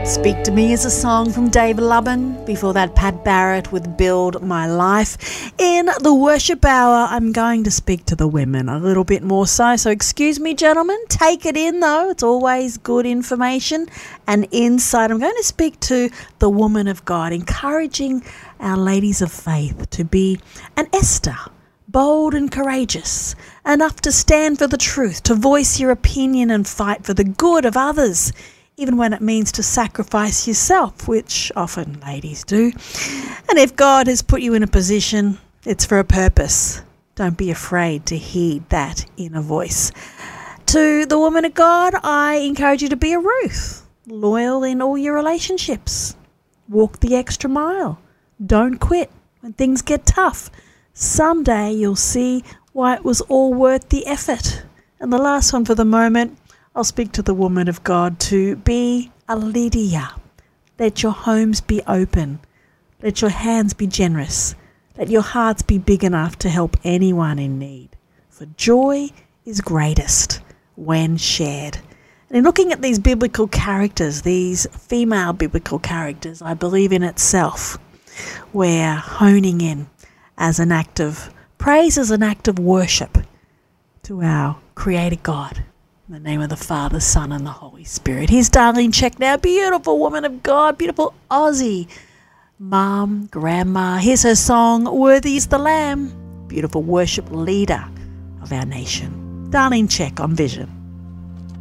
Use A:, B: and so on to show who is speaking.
A: Speak to Me is a song from Dave Lubben. Before that, Pat Barrett with Build My Life. In the worship hour, I'm going to speak to the women a little bit more so excuse me, gentlemen, take it in though. It's always good information and insight. I'm going to speak to the woman of God, encouraging our ladies of faith to be an Esther, bold and courageous, enough to stand for the truth, to voice your opinion and fight for the good of others, even when it means to sacrifice yourself, which often ladies do. And if God has put you in a position, it's for a purpose. Don't be afraid to heed that inner voice. To the woman of God, I encourage you to be a Ruth, loyal in all your relationships. Walk the extra mile. Don't quit when things get tough. Someday you'll see why it was all worth the effort. And the last one for the moment, I'll speak to the woman of God to be a Lydia. Let your homes be open. Let your hands be generous. Let your hearts be big enough to help anyone in need. For joy is greatest when shared. And in looking at these biblical characters, these female biblical characters, I believe in itself, we're honing in as an act of praise, as an act of worship to our Creator God. In the name of the Father, Son, and the Holy Spirit. Here's Darlene Zschech now, beautiful woman of God, beautiful Aussie mom, grandma. Here's her song, Worthy is the Lamb, beautiful worship leader of our nation. Darlene Zschech on Vision.